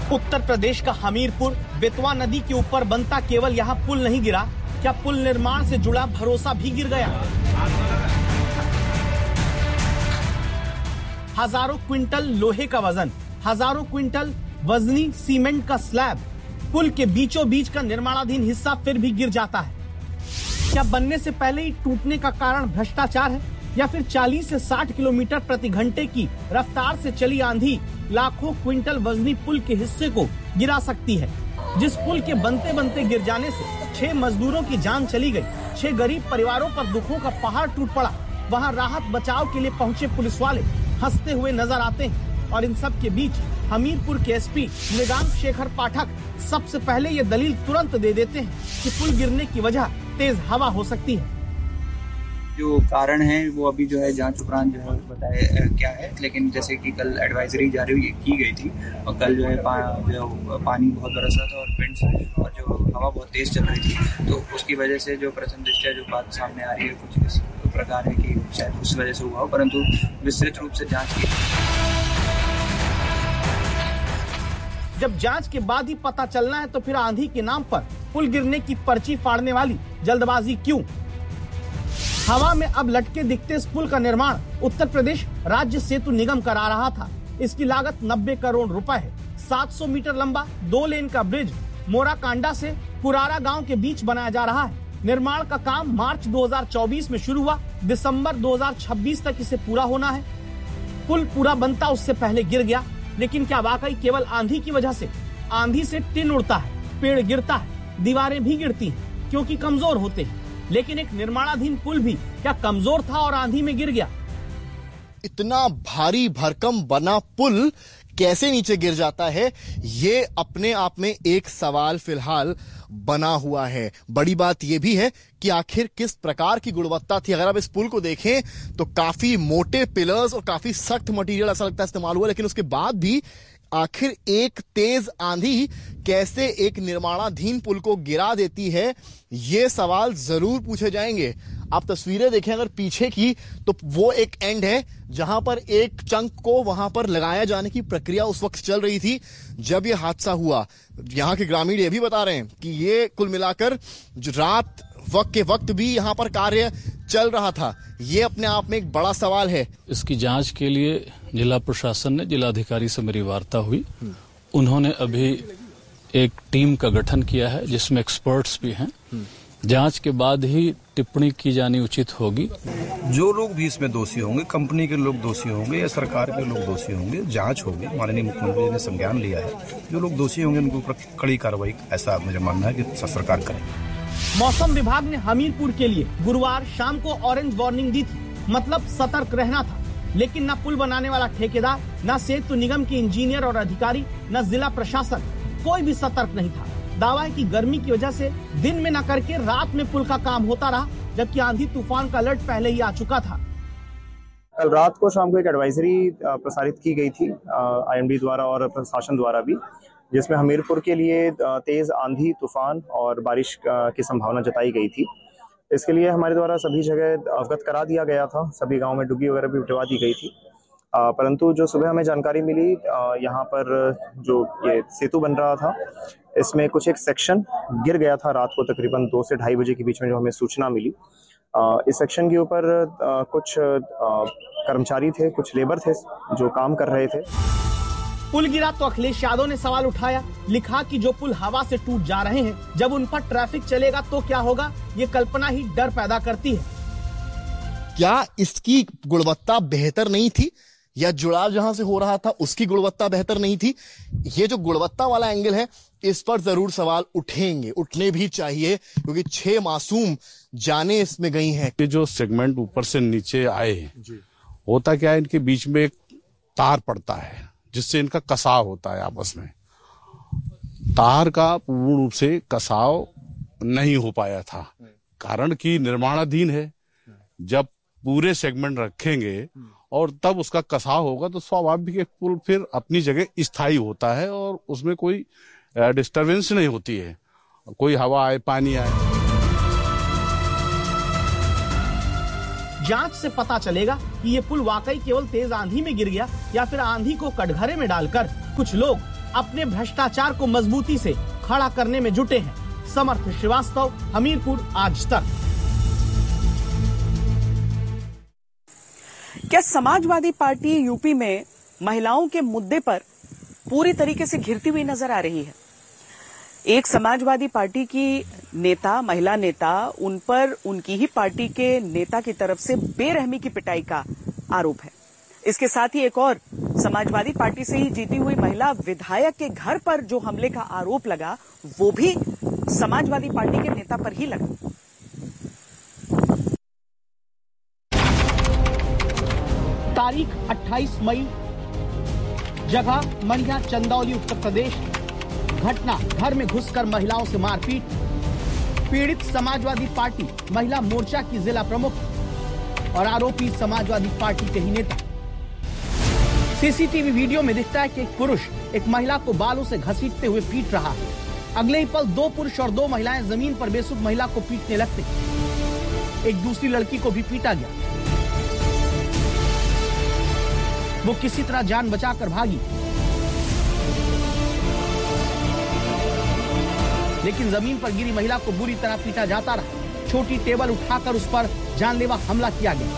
उत्तर प्रदेश का हमीरपुर बेतवा नदी के ऊपर बनता केवल यहाँ पुल नहीं गिरा, क्या पुल निर्माण से जुड़ा भरोसा भी गिर गया। हजारों क्विंटल लोहे का वजन, हजारों क्विंटल वजनी सीमेंट का स्लैब, पुल के बीचों बीच का निर्माणाधीन हिस्सा फिर भी गिर जाता है। क्या बनने से पहले ही टूटने का कारण भ्रष्टाचार है, या फिर 40 से 60 किलोमीटर प्रति घंटे की रफ्तार से चली आंधी लाखों क्विंटल वजनी पुल के हिस्से को गिरा सकती है। जिस पुल के बनते बनते गिर जाने से 6 मजदूरों की जान चली गई, 6 गरीब परिवारों पर दुखों का पहाड़ टूट पड़ा। वहां राहत बचाव के लिए पहुंचे पुलिस वाले हंसते हुए नजर आते हैं, और इन सब के बीच हमीरपुर के एसपी मृगांक शेखर पाठक सबसे पहले ये दलील तुरंत दे देते हैं कि पुल गिरने की वजह तेज हवा हो सकती है। जो कारण है वो अभी जो है जांच उपरांत जो है बताया क्या है, लेकिन जैसे कि कल एडवाइजरी जारी की गई थी और कल जो है पानी बहुत बरसा था और विंड्स और जो हवा बहुत तेज चल रही थी, तो उसकी वजह से जो प्रथम दृष्टया जो बात सामने आ रही है कुछ इस प्रकार है कि शायद उस वजह से हुआ हो, परंतु विस्तृत रूप से जाँच की। जब जांच के बाद ही पता चलना है तो फिर आंधी के नाम पर पुल गिरने की पर्ची फाड़ने वाली जल्दबाजी क्यों। हवा में अब लटके दिखते इस पुल का निर्माण उत्तर प्रदेश राज्य सेतु निगम करा रहा था। इसकी लागत 90 करोड़ रुपए है। 700 मीटर लंबा 2 लेन का ब्रिज मोराकांडा से कुरारा गांव के बीच बनाया जा रहा है। निर्माण का काम मार्च 2024 में शुरू हुआ, दिसंबर 2026 तक इसे पूरा होना है। पुल पूरा बनता उससे पहले गिर गया, लेकिन क्या वाकई केवल आंधी की वजह से? आंधी से टिन उड़ता है, पेड़ गिरता है, दीवारें भी गिरती हैं क्योंकि कमजोर होते हैं, लेकिन एक निर्माणाधीन पुल भी क्या कमजोर था और आंधी में गिर गया? इतना भारी भरकम बना पुल कैसे नीचे गिर जाता है, ये अपने आप में एक सवाल फिलहाल बना हुआ है। बड़ी बात यह भी है कि आखिर किस प्रकार की गुणवत्ता थी। अगर आप इस पुल को देखें तो काफी मोटे पिलर्स और काफी सख्त मटेरियल ऐसा लगता है इस्तेमाल हुआ, लेकिन उसके बाद भी आखिर एक तेज आंधी कैसे एक निर्माणाधीन पुल को गिरा देती है, ये सवाल जरूर पूछे जाएंगे। आप तस्वीरें देखें अगर पीछे की, तो वो एक एंड है जहां पर एक चंक को वहां पर लगाया जाने की प्रक्रिया उस वक्त चल रही थी जब ये हादसा हुआ। यहां के ग्रामीण ये भी बता रहे हैं कि ये कुल मिलाकर रात के वक्त भी यहां पर कार्य चल रहा था। ये अपने आप में एक बड़ा सवाल है। इसकी जांच के लिए जिला प्रशासन ने, जिलाधिकारी से मेरी वार्ता हुई, उन्होंने अभी एक टीम का गठन किया है जिसमें एक्सपर्ट्स भी हैं। जांच के बाद ही टिप्पणी की जानी उचित होगी। जो लोग भी इसमें दोषी होंगे, कंपनी के लोग दोषी होंगे या सरकार के लोग दोषी होंगे, जांच होगी। माननीय मुख्यमंत्री ने संज्ञान लिया है, जो लोग दोषी होंगे उनके ऊपर कड़ी कार्रवाई, ऐसा मुझे मानना है कि सरकार करे। मौसम विभाग ने हमीरपुर के लिए गुरुवार शाम को ऑरेंज वार्निंग दी थी, मतलब सतर्क रहना था। लेकिन न पुल बनाने वाला ठेकेदार, न सेतु निगम के इंजीनियर और अधिकारी, न जिला प्रशासन, कोई भी सतर्क नहीं था। दावा है कि गर्मी की वजह से दिन में न करके रात में पुल का काम होता रहा, जबकि आंधी तूफान का अलर्ट पहले ही आ चुका था। कल रात को शाम को एक एडवाइजरी प्रसारित की गई थी IMD द्वारा और प्रशासन द्वारा भी, जिसमें हमीरपुर के लिए तेज आंधी, तूफान और बारिश की संभावना जताई गई थी। इसके लिए हमारे द्वारा सभी जगह अवगत करा दिया गया था, सभी गांव में डुग्गी वगैरह भी उठवा दी गई थी। परंतु जो सुबह हमें जानकारी मिली, यहाँ पर जो ये सेतु बन रहा था, इसमें कुछ एक सेक्शन गिर गया था रात को तकरीबन 2 से 2:30 बजे के बीच में जो हमें सूचना मिली। इस सेक्शन के ऊपर कुछ कर्मचारी थे, कुछ लेबर थे जो काम कर रहे थे। पुल गिरा तो अखिलेश यादव ने सवाल उठाया, लिखा कि जो पुल हवा से टूट जा रहे हैं, जब उन पर ट्रैफिक चलेगा तो क्या होगा, ये कल्पना ही डर पैदा करती है। क्या इसकी गुणवत्ता बेहतर नहीं थी, या जुड़ाव जहां से हो रहा था उसकी गुणवत्ता बेहतर नहीं थी? ये जो गुणवत्ता वाला एंगल है, इस पर जरूर सवाल उठेंगे, उठने भी चाहिए, क्योंकि 6 मासूम जाने इसमें गई हैं। ये जो सेगमेंट ऊपर से नीचे आए हैं, होता क्या है, इनके बीच में एक तार पड़ता है जिससे इनका कसाव होता है आपस में। तार का पूर्ण रूप से कसाव नहीं हो पाया था, कारण कि निर्माणाधीन है। जब पूरे सेगमेंट रखेंगे और तब उसका कसाव होगा तो स्वाभाविक पुल फिर अपनी जगह स्थायी होता है और उसमें कोई डिस्टरबेंस नहीं होती है, कोई हवा आए, पानी आए। जांच से पता चलेगा कि ये पुल वाकई केवल तेज आंधी में गिर गया, या फिर आंधी को कटघरे में डालकर कुछ लोग अपने भ्रष्टाचार को मजबूती से खड़ा करने में जुटे हैं। समर्थ श्रीवास्तव, हमीरपुर, आज तक। क्या समाजवादी पार्टी यूपी में महिलाओं के मुद्दे पर पूरी तरीके से घिरती हुई नजर आ रही है? एक समाजवादी पार्टी की नेता, महिला नेता, उन पर उनकी ही पार्टी के नेता की तरफ से बेरहमी की पिटाई का आरोप है। इसके साथ ही एक और समाजवादी पार्टी से ही जीती हुई महिला विधायक के घर पर जो हमले का आरोप लगा, वो भी समाजवादी पार्टी के नेता पर ही लगा। तारीख 28 मई, जगह मनिया, चंदौली, उत्तर प्रदेश। घटना, घर में घुसकर महिलाओं से मारपीट। पीड़ित समाजवादी पार्टी महिला मोर्चा की जिला प्रमुख और आरोपी समाजवादी पार्टी के ही नेता। सीसीटीवी वीडियो में दिखता है कि एक पुरुष एक महिला को बालों से घसीटते हुए पीट रहा है। अगले ही पल 2 पुरुष और 2 महिलाएं जमीन पर बेसुध महिला को पीटने लगते। एक दूसरी लड़की को भी पीटा गया। वो किसी तरह जान बचाकर भागी, लेकिन जमीन पर गिरी महिला को बुरी तरह पीटा जाता रहा। छोटी टेबल उठाकर उस पर जानलेवा हमला किया गया।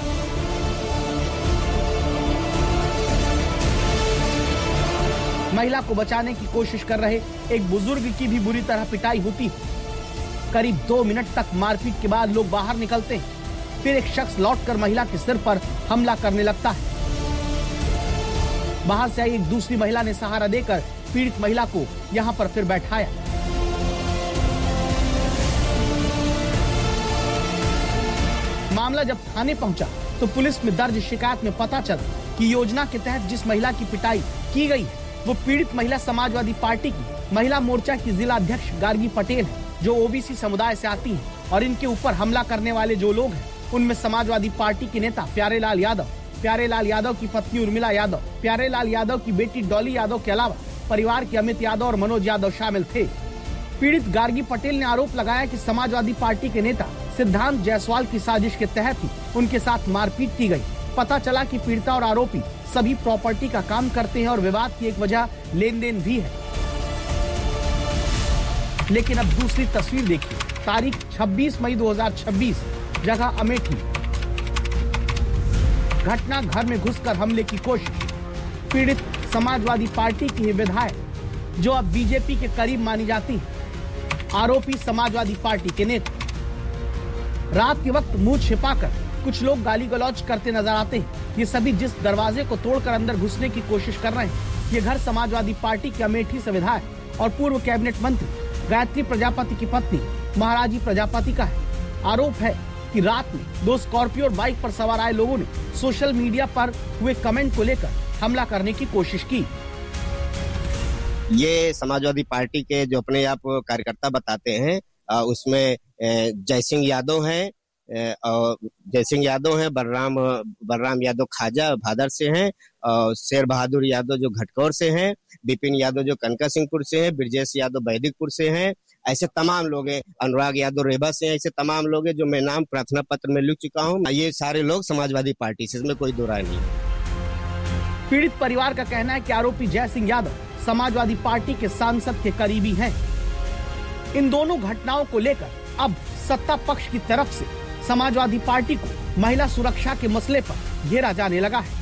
महिला को बचाने की कोशिश कर रहे एक बुजुर्ग की भी बुरी तरह पिटाई होती है। करीब 2 मिनट तक मारपीट के बाद लोग बाहर निकलते हैं। फिर एक शख्स लौटकर महिला के सिर पर हमला करने लगता है। बाहर से आई एक दूसरी महिला ने सहारा देकर पीड़ित महिला को यहां पर फिर बैठाया। मामला जब थाने पहुंचा तो पुलिस में दर्ज शिकायत में पता चला कि योजना के तहत जिस महिला की पिटाई की गई है वो पीड़ित महिला समाजवादी पार्टी की महिला मोर्चा की जिला अध्यक्ष गार्गी पटेल है, जो ओबीसी समुदाय से आती है। और इनके ऊपर हमला करने वाले जो लोग हैं उनमें समाजवादी पार्टी के नेता प्यारेलाल यादव, प्यारेलाल यादव की पत्नी उर्मिला यादव, प्यारेलाल यादव की बेटी डॉली यादव के अलावा परिवार के अमित यादव और मनोज यादव शामिल थे। पीड़ित गार्गी पटेल ने आरोप लगाया कि समाजवादी पार्टी के नेता सिद्धांत जायसवाल की साजिश के तहत ही उनके साथ मारपीट की गई। पता चला कि पीड़िता और आरोपी सभी प्रॉपर्टी का काम करते हैं और विवाद की एक वजह लेन देन भी है। लेकिन अब दूसरी तस्वीर देखिए। तारीख 26 मई 2026, जगह अमेठी। घटना, घर में घुसकर हमले की कोशिश। पीड़ित समाजवादी पार्टी की विधायक जो अब बीजेपी के करीब मानी जाती है। आरोपी समाजवादी पार्टी के नेता। रात के वक्त मुंह छिपाकर कुछ लोग गाली गलौज करते नजर आते हैं। ये सभी जिस दरवाजे को तोड़कर अंदर घुसने की कोशिश कर रहे हैं, ये घर समाजवादी पार्टी के अमेठी से विधायक और पूर्व कैबिनेट मंत्री गायत्री प्रजापति की पत्नी महाराजी प्रजापति का है। आरोप है कि रात में 2 स्कॉर्पियो बाइक पर सवार आए लोगों ने सोशल मीडिया पर हुए कमेंट को लेकर हमला करने की कोशिश की। ये समाजवादी पार्टी के जो अपने आप कार्यकर्ता बताते हैं, उसमें जयसिंह यादव हैं, जयसिंह यादव हैं, बलराम यादव खाजा भादर से हैं, शेर बहादुर यादव जो घटकौर से हैं, विपिन यादव जो कनका सिंहपुर से हैं, ब्रजेश यादव बैदिकपुर से हैं। ऐसे तमाम लोग हैं, अनुराग यादव रेबा से हैं। ऐसे तमाम लोग हैं जो मैं नाम प्रार्थना पत्र में लिख चुका हूँ। ये सारे लोग समाजवादी पार्टी से, इसमें कोई दो राय नहीं है। पीड़ित परिवार का कहना है कि आरोपी जयसिंह यादव समाजवादी पार्टी के सांसद के करीबी हैं। इन दोनों घटनाओं को लेकर अब सत्ता पक्ष की तरफ से समाजवादी पार्टी को महिला सुरक्षा के मसले पर घेरा जाने लगा है।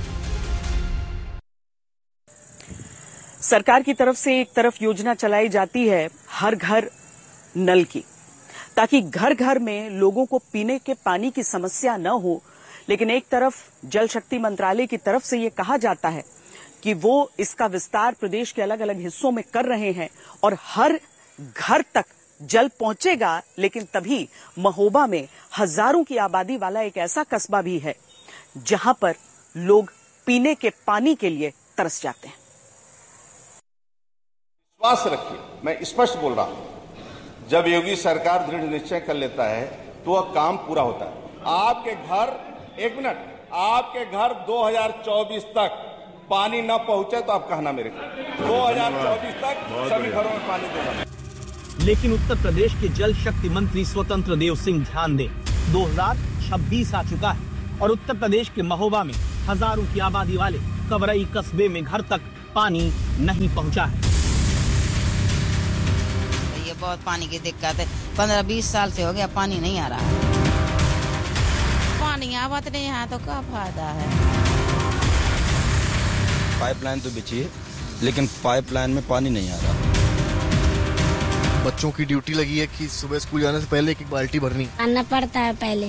सरकार की तरफ से एक तरफ योजना चलाई जाती है हर घर नल की, ताकि घर घर में लोगों को पीने के पानी की समस्या न हो। लेकिन एक तरफ जल शक्ति मंत्रालय की तरफ से ये कहा जाता है कि वो इसका विस्तार प्रदेश के अलग अलग हिस्सों में कर रहे हैं और हर घर तक जल पहुंचेगा। लेकिन तभी महोबा में हजारों की आबादी वाला एक ऐसा कस्बा भी है जहां पर लोग पीने के पानी के लिए तरस जाते हैं। विश्वास रखिए, मैं स्पष्ट बोल रहा हूं, जब योगी सरकार दृढ़ निश्चय कर लेता है तो वह काम पूरा होता है। आपके घर, एक मिनट, आपके घर 2024 तक पानी न पहुंचे तो आप कहना मेरे को 2024 तक सभी घरों में पानी देना। लेकिन उत्तर प्रदेश के जल शक्ति मंत्री स्वतंत्र देव सिंह ध्यान दें, 2026 आ चुका है और उत्तर प्रदेश के महोबा में हजारों की आबादी वाले कवरई कस्बे में घर तक पानी नहीं पहुंचा है। बहुत पानी की दिक्कत है। 15-20 साल से हो गया पानी नहीं आ रहा। पानी आवत नहीं यहाँ तो क्या फायदा है। पाइपलाइन तो बिछी है लेकिन पाइपलाइन में पानी नहीं आ रहा। बच्चों की ड्यूटी लगी है कि सुबह स्कूल जाने से पहले एक बाल्टी भरनी आना पड़ता है। पहले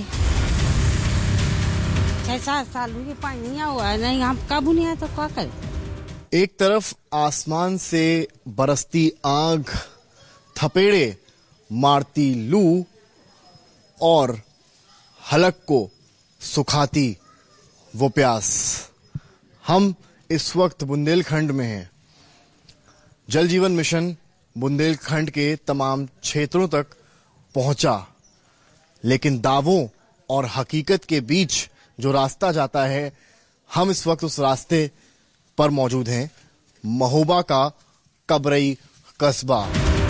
6-7 साल हुए पानी नहीं हुआ है, नहीं हम कब नहीं आए तो क्या करें। एक तरफ आसमान से बरसती आग, थपेड़े मारती लू और हलक को सुखाती वो प्यास। हम इस वक्त बुंदेलखंड में हैं। जल जीवन मिशन बुंदेलखंड के तमाम क्षेत्रों तक पहुंचा, लेकिन दावों और हकीकत के बीच जो रास्ता जाता है, हम इस वक्त उस रास्ते पर मौजूद हैं। महोबा का कबरई कस्बा।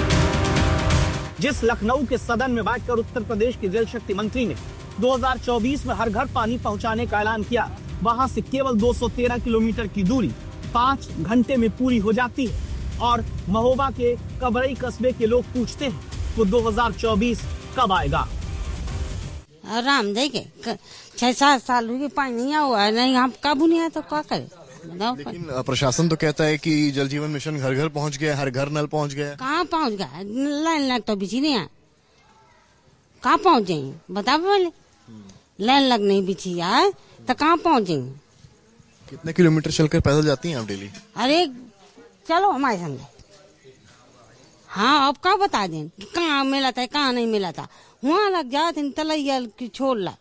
जिस लखनऊ के सदन में बैठकर उत्तर प्रदेश के जल शक्ति मंत्री ने 2024 में हर घर पानी पहुंचाने का ऐलान किया, वहां से केवल 213 किलोमीटर की दूरी 5 घंटे में पूरी हो जाती है। और महोबा के कबरई कस्बे के लोग पूछते हैं वो 2024 कब आएगा। आराम देंगे 6-7 साल हुए पानी नहीं हुआ है, नहीं हम कब नहीं आए तो क्या करें। लेकिन प्रशासन तो कहता है कि जल जीवन मिशन घर घर पहुंच गया, हर घर नल पहुंच गया। कहाँ पहुंच गया, लाइन लग तो बिछी नहीं है, कहाँ पहुंचेंगे बताओ पहले। लाइन लग नहीं बिछी है तो कहाँ पहुंचेंगे। कितने किलोमीटर चलकर पैदल जाती हैं आप डेली? अरे चलो हमारे संग। हाँ अब क्या बता दें कहाँ मिला था कहाँ नहीं मिला था, वहाँ लग जाते तलैया की छोड़ ला।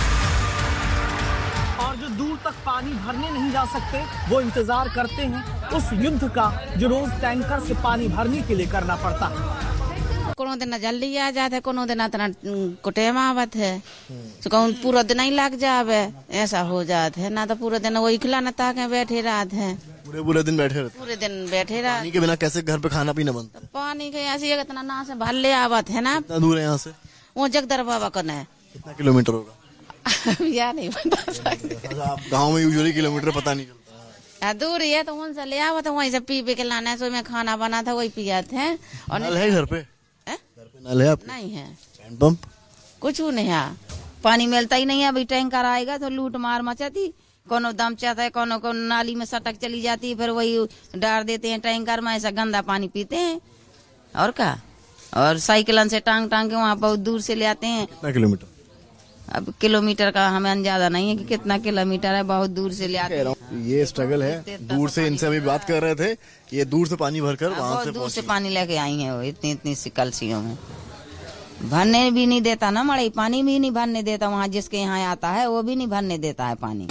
और जो दूर तक पानी भरने नहीं जा सकते वो इंतजार करते हैं उस युद्ध का जो रोज टैंकर से पानी भरने के लिए करना पड़ता है। कोनो दिन जल्दी आ जाते, कोनो दिन इतना कुटेम आवत है, तो कौन पूरा दिन ही लग जावे, ऐसा हो जाते है ना। तो पूरा दिन वही खिला न ताके बैठे रहते हैं, पूरे दिन बैठे रहते। पूरे दिन बैठे रहते। पानी के बिना कैसे घर पे खाना पीना बनता? पानी के ऐसे इतना ना से भले आवत है ना। कितना दूर है यहाँ से? वो जगदर बाबा कौन है। कितना किलोमीटर होगा? या नहीं बता सकते। गाँव में यूजुअली किलोमीटर पता नहीं चलता। दूर है तो उनसे ले आवत है, वहीं से पी के लाना है। सो में खाना बना था वही पिया थे। और नल है घर पे? नल है आपके? नहीं है। पंप कुछ नहीं है, पानी मिलता ही नहीं है। अभी टैंकर आएगा तो लूट मार मचाती, कोनो दम चाहता है, कोनो को नाली में सटक चली जाती है, फिर वही डाल देते हैं टैंकर में। ऐसा गंदा पानी पीते हैं और क्या। और साइकिलन से टांग टांग के वहाँ बहुत दूर से ले आते हैं। कितना किलोमीटर? अब किलोमीटर का हमें अंदाजा नहीं है कि कितना किलोमीटर है, बहुत दूर से ले आते हैं। ये स्ट्रगल है। दूर से इनसे अभी बात कर रहे थे, ये दूर से पानी भरकर वहाँ से दूर से पानी लेके आई है वो, इतनी सी कलसियों में। भरने भी नहीं देता ना मड़ई, पानी भी नहीं भरने देता। वहाँ जिसके यहाँ आता है वो भी नहीं भरने देता है पानी।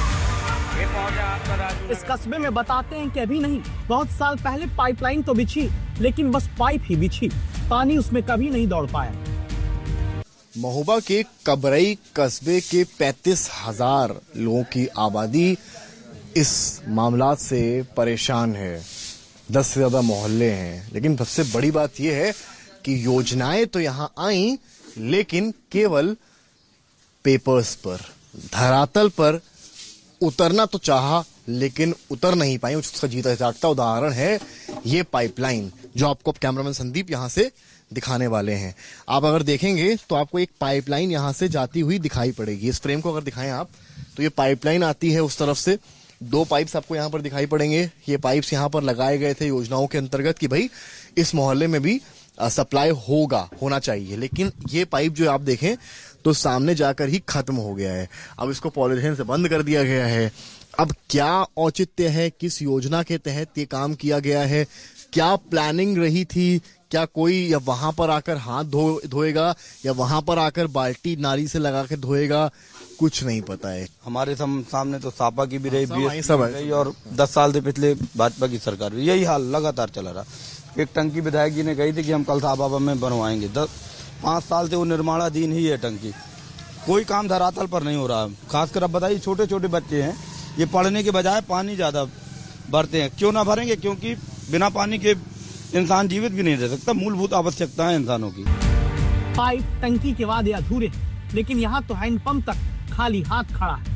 इस कस्बे में बताते हैं कि अभी नहीं, बहुत साल पहले पाइपलाइन तो बिछी, लेकिन बस पाइप ही बिछी, पानी उसमें कभी नहीं दौड़ पाया। महोबा के कबरई कस्बे के 35,000 लोगों की आबादी इस मामला से परेशान है। 10 से ज्यादा मोहल्ले हैं, लेकिन सबसे बड़ी बात यह है कि योजनाएं तो यहां आई, लेकिन केवल पेपर्स पर, धरातल पर उतरना तो चाहा लेकिन उतर नहीं पाई। उसका जीता जागता उदाहरण है ये पाइपलाइन, जो आपको कैमरामैन संदीप यहां से दिखाने वाले हैं। आप अगर देखेंगे तो आपको एक पाइपलाइन यहां से जाती हुई दिखाई पड़ेगी। इस फ्रेम को अगर दिखाएं आप तो ये पाइपलाइन आती है उस तरफ से। 2 पाइप्स आपको यहां पर दिखाई पड़ेंगे। ये पाइप्स यहां पर लगाए गए थे योजनाओं के अंतर्गत कि भाई इस मोहल्ले में भी सप्लाई होना चाहिए, लेकिन ये पाइप जो आप देखें तो सामने जाकर ही खत्म हो गया है। अब इसको पॉलीथीन से बंद कर दिया गया है। अब क्या औचित्य है, किस योजना के तहत ये काम किया गया है, क्या प्लानिंग रही थी, क्या कोई या वहां पर आकर हाथ धोएगा या वहां पर आकर बाल्टी नाली से लगा कर धोएगा, कुछ नहीं पता है। हमारे सामने तो सापा की भी रही, सब है। और 10 साल से पिछले भाजपा की सरकार भी यही हाल लगातार चला रहा। एक टंकी विधायक जी ने कही थी कि हम कल सापा में बनवाएंगे। 5 साल से वो निर्माणाधीन ही है टंकी, कोई काम धरातल पर नहीं हो रहा। खासकर अब बताइए छोटे छोटे बच्चे हैं, ये पढ़ने के बजाय पानी ज्यादा भरते हैं। क्यों ना भरेंगे? क्योंकि बिना पानी के इंसान जीवित भी नहीं रह सकता। मूलभूत आवश्यकता है इंसानों की। पाइप टंकी के वादे अधूरे, लेकिन यहाँ तो हैंडपंप तक खाली हाथ खड़ा है।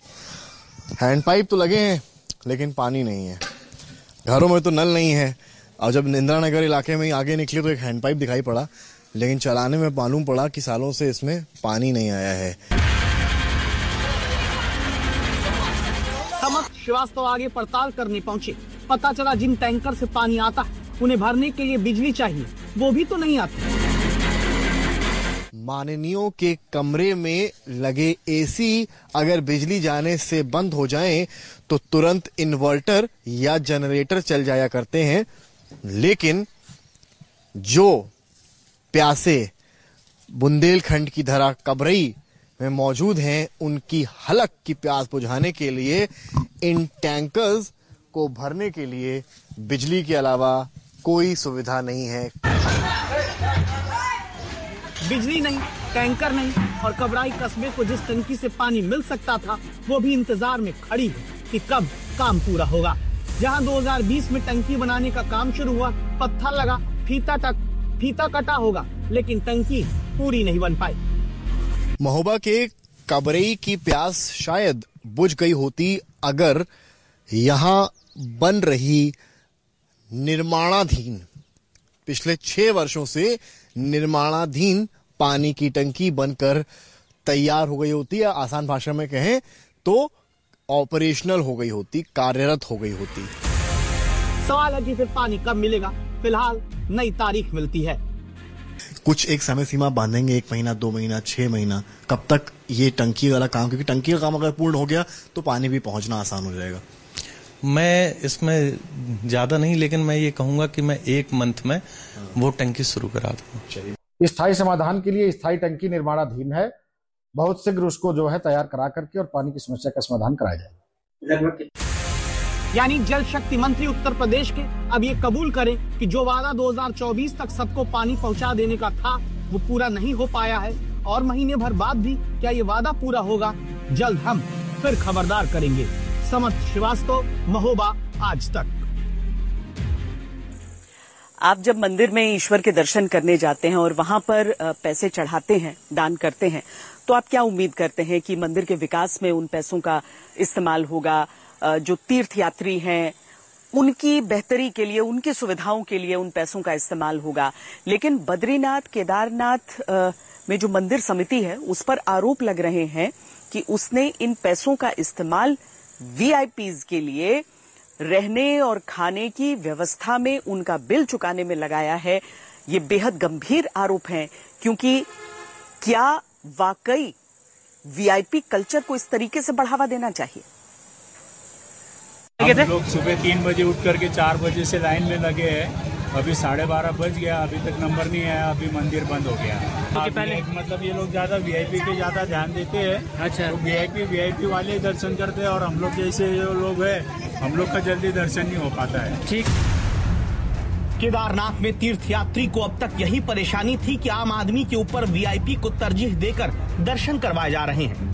हैंड पाइप तो लगे हैं लेकिन पानी नहीं है। घरों में तो नल नहीं है और जब इंदिरा नगर इलाके में आगे निकले तो एक हैंडपाइप दिखाई पड़ा, लेकिन चलाने में मालूम पड़ा कि सालों से इसमें पानी नहीं आया है। समर्थ श्रीवास्तव आगे पड़ताल करने पहुंचे। पता चला जिन टैंकर से पानी आता है उन्हें भरने के लिए बिजली चाहिए, वो भी तो नहीं आती। माननीयों के कमरे में लगे एसी अगर बिजली जाने से बंद हो जाएं तो तुरंत इन्वर्टर या जनरेटर चल जाया करते हैं, लेकिन जो प्यासे बुंदेलखंड की धरा कबरई में मौजूद हैं उनकी हलक की प्यास बुझाने के लिए इन टैंकर्स को भरने के लिए बिजली के अलावा कोई सुविधा नहीं है। बिजली नहीं, टैंकर नहीं और कबराई कस्बे को जिस टंकी से पानी मिल सकता था वो भी इंतजार में खड़ी है कि कब काम पूरा होगा। जहां 2020 में टंकी बनाने का काम शुरू हुआ, पत्थर लगा, फीता कटा होगा, लेकिन टंकी पूरी नहीं बन पाई। महोबा के कबरई की प्यास शायद बुझ गई होती अगर यहाँ बन रही निर्माणाधीन पिछले 6 वर्षों से निर्माणाधीन पानी की टंकी बनकर तैयार हो गई होती, या आसान भाषा में कहें तो ऑपरेशनल हो गई होती, कार्यरत हो गई होती। सवाल है कि फिर पानी कब मिलेगा? फिलहाल नई तारीख मिलती है। कुछ एक समय सीमा बांधेंगे, 1 महीना, 2 महीना, 6 महीना, कब तक ये टंकी वाला काम, क्योंकि टंकी का काम अगर पूर्ण हो गया तो पानी भी पहुंचना आसान हो जाएगा। मैं इसमें ज्यादा नहीं, लेकिन मैं ये कहूंगा कि मैं 1 मंथ में वो टंकी शुरू करा दूंगा। स्थायी समाधान के लिए स्थायी टंकी निर्माणाधीन है, बहुत शीघ्र उसको जो है तैयार करा करके और पानी की समस्या का समाधान कराया जाएगा। यानी जल शक्ति मंत्री उत्तर प्रदेश के अब ये कबूल करें कि जो वादा 2024 तक सबको पानी पहुंचा देने का था वो पूरा नहीं हो पाया है, और महीने भर बाद भी क्या ये वादा पूरा होगा? जल्द हम फिर खबरदार करेंगे। समर्थ श्रीवास्तव, महोबा, आज तक। आप जब मंदिर में ईश्वर के दर्शन करने जाते हैं और वहां पर पैसे चढ़ाते हैं, दान करते हैं, तो आप क्या उम्मीद करते हैं कि मंदिर के विकास में उन पैसों का इस्तेमाल होगा? जो तीर्थ यात्री हैं उनकी बेहतरी के लिए, उनकी सुविधाओं के लिए उन पैसों का इस्तेमाल होगा। लेकिन बद्रीनाथ केदारनाथ में जो मंदिर समिति है उस पर आरोप लग रहे हैं कि उसने इन पैसों का इस्तेमाल वीआईपीज के लिए रहने और खाने की व्यवस्था में, उनका बिल चुकाने में लगाया है। ये बेहद गंभीर आरोप हैं, क्योंकि क्या वाकई वीआईपी कल्चर को इस तरीके से बढ़ावा देना चाहिए? हम लोग सुबह 3 बजे उठ करके 4 बजे से लाइन में लगे हैं। अभी 12:30 बज गया, अभी तक नंबर नहीं आया, अभी मंदिर बंद हो गया। पहले मतलब ये लोग ज्यादा वीआईपी पे ज्यादा ध्यान देते हैं। अच्छा, तो वीआईपी वाले दर्शन करते हैं और हम लोग जैसे जो लोग हैं, हम लोग का जल्दी दर्शन नहीं हो पाता है। ठीक। केदारनाथ में तीर्थ यात्री को अब तक यही परेशानी थी कि आम आदमी के ऊपर वीआईपी को तरजीह देकर दर्शन करवाए जा रहे हैं,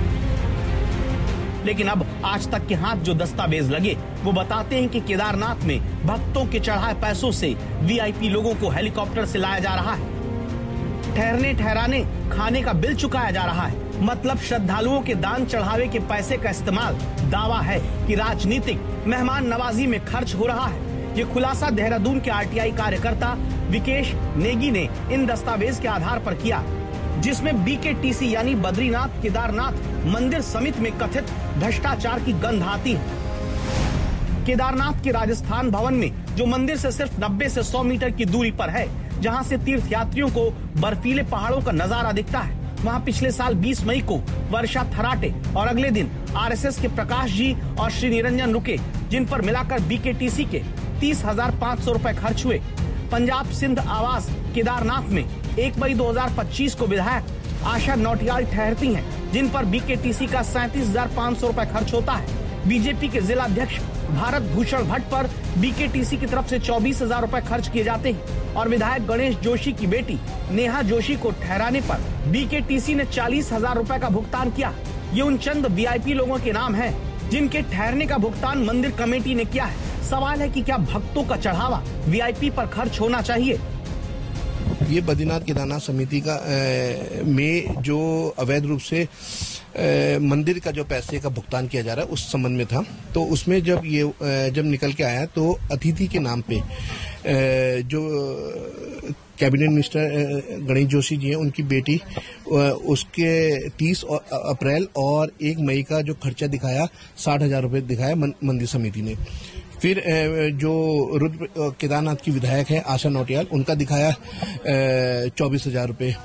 लेकिन अब आज तक के हाथ जो दस्तावेज लगे वो बताते हैं कि केदारनाथ में भक्तों के चढ़ाए पैसों से वीआईपी लोगों को हेलीकॉप्टर से लाया जा रहा है, ठहरने ठहराने खाने का बिल चुकाया जा रहा है। मतलब श्रद्धालुओं के दान चढ़ावे के पैसे का इस्तेमाल, दावा है कि राजनीतिक मेहमान नवाजी में खर्च हो रहा है। ये खुलासा देहरादून के आरटीआई कार्यकर्ता विकेश नेगी ने इन दस्तावेज के आधार पर किया, जिसमें बीकेटीसी यानी बद्रीनाथ केदारनाथ मंदिर समिति में कथित भ्रष्टाचार की गंध आती है। केदारनाथ के राजस्थान भवन में, जो मंदिर से सिर्फ 90 से 100 मीटर की दूरी पर है, जहां से तीर्थ यात्रियों को बर्फीले पहाड़ों का नजारा दिखता है, वहां पिछले साल 20 मई को वर्षा थराटे और अगले दिन आरएसएस के प्रकाश जी और श्री निरंजन रुके, जिन पर मिलाकर बीकेटीसी के 30,500 रुपए खर्च हुए। पंजाब सिंध आवास केदारनाथ में 1 मई 2025 को विधायक आशा नौटियाल ठहरती हैं, जिन पर बीकेटीसी का 37,500 रुपए खर्च होता है। बीजेपी के जिला अध्यक्ष भारत भूषण भट्ट पर बीकेटीसी की तरफ से 24,000 रुपए खर्च किए जाते हैं, और विधायक गणेश जोशी की बेटी नेहा जोशी को ठहराने पर बीकेटीसी ने 40,000 रुपए का भुगतान किया। ये उन चंद वीआईपी लोगों के नाम हैं जिनके ठहरने का भुगतान मंदिर कमेटी ने किया है। सवाल है कि क्या भक्तों का चढ़ावा वीआईपी पर खर्च होना चाहिए? ये बद्रीनाथ केदारनाथ समिति का में जो अवैध रूप से मंदिर का जो पैसे का भुगतान किया जा रहा है उस संबंध में था। तो उसमें जब निकल के आया तो अतिथि के नाम पे जो कैबिनेट मिनिस्टर गणेश जोशी जी हैं, उनकी बेटी, उसके 30 अप्रैल और 1 मई का जो खर्चा दिखाया 60,000 रुपये दिखाया मंदिर समिति ने। फिर जो रुद्र केदारनाथ की विधायक है आशा नौटियाल, उनका दिखाया 24,000 रुपये।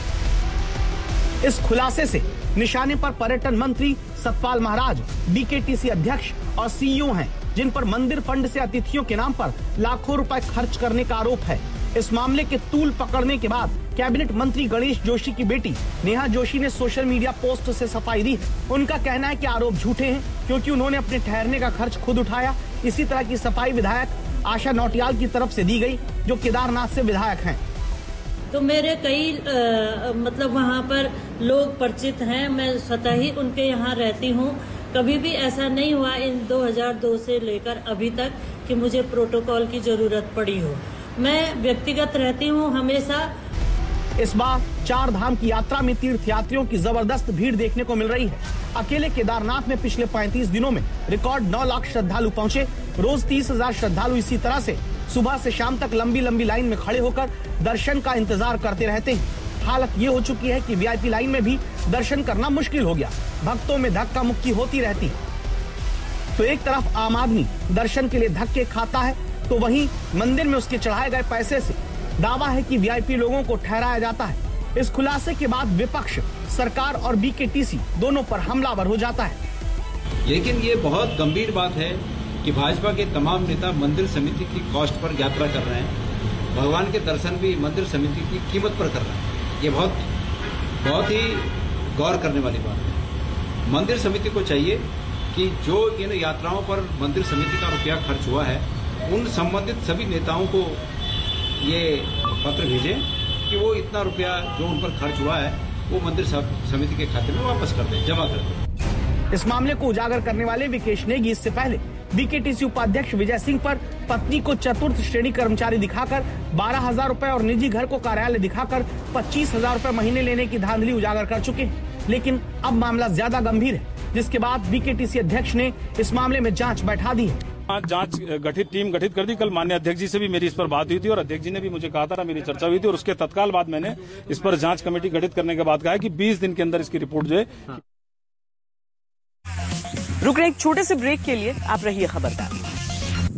इस खुलासे से निशाने पर पर्यटन मंत्री सतपाल महाराज, बीकेटीसी अध्यक्ष और सीईओ हैं, जिन पर मंदिर फंड से अतिथियों के नाम पर लाखों रुपए खर्च करने का आरोप है। इस मामले के तूल पकड़ने के बाद कैबिनेट मंत्री गणेश जोशी की बेटी नेहा जोशी ने सोशल मीडिया पोस्ट से सफाई दी। उनका कहना है कि आरोप झूठे हैं, क्योंकि उन्होंने अपने ठहरने का खर्च खुद उठाया। इसी तरह की सफाई विधायक आशा नौटियाल की तरफ से दी गई, जो केदारनाथ से विधायक हैं। तो मेरे कई मतलब वहाँ पर लोग परिचित हैं, मैं स्वतः ही उनके यहाँ रहती हूँ। कभी भी ऐसा नहीं हुआ इन 2002 से लेकर अभी तक कि मुझे प्रोटोकॉल की जरूरत पड़ी हो। मैं व्यक्तिगत रहती हूँ हमेशा। इस बार 4 धाम की यात्रा में तीर्थयात्रियों की जबरदस्त भीड़ देखने को मिल रही है। अकेले केदारनाथ में पिछले 35 दिनों में रिकॉर्ड 9 लाख श्रद्धालु पहुंचे। रोज 30,000 श्रद्धालु इसी तरह से सुबह से शाम तक लंबी लंबी लाइन में खड़े होकर दर्शन का इंतजार करते रहते हैं। हालत ये हो चुकी है कि वीआईपी लाइन में भी दर्शन करना मुश्किल हो गया। भक्तों में धक्का मुक्की होती रहती है। तो एक तरफ आम आदमी दर्शन के लिए धक्के खाता है, तो वहीं मंदिर में उसके चढ़ाए गए पैसे से दावा है कि वीआईपी लोगों को ठहराया जाता है। इस खुलासे के बाद विपक्ष, सरकार और बीकेटीसी दोनों पर हमलावर हो जाता है। लेकिन ये बहुत गंभीर बात है कि भाजपा के तमाम नेता मंदिर समिति की कॉस्ट पर यात्रा कर रहे हैं। भगवान के दर्शन भी मंदिर समिति की कीमत पर कर रहे हैं। ये बहुत ही गौर करने वाली बात है। मंदिर समिति को चाहिए कि जो इन यात्राओं पर मंदिर समिति का रुपया खर्च हुआ है, उन संबंधित सभी नेताओं को ये पत्र भेजें कि वो इतना रुपया जो उन पर खर्च हुआ है वो मंदिर समिति के खाते में वापस कर दें, जमा कर दें। इस मामले को उजागर करने वाले विकेश नेगी इससे पहले बीकेटीसी उपाध्यक्ष विजय सिंह पर पत्नी को चतुर्थ श्रेणी कर्मचारी दिखाकर 12,000 रुपए और निजी घर को कार्यालय दिखाकर 25,000 रुपए महीने लेने की धांधली उजागर कर चुके हैं। लेकिन अब मामला ज्यादा गंभीर है, जिसके बाद बीकेटीसी अध्यक्ष ने इस मामले में जांच बैठा दी है। जांच टीम गठित कर दी। कल माननीय अध्यक्ष जी से भी मेरी इस पर बात हुई थी और अध्यक्ष जी ने भी मुझे कहा था, मेरी चर्चा हुई थी और उसके तत्काल बाद मैंने इस पर जांच कमेटी गठित करने के बाद कहा है कि 20 दिन के अंदर इसकी रिपोर्ट जो है। रुक रहे एक छोटे से ब्रेक के लिए, आप रहिए खबरदार।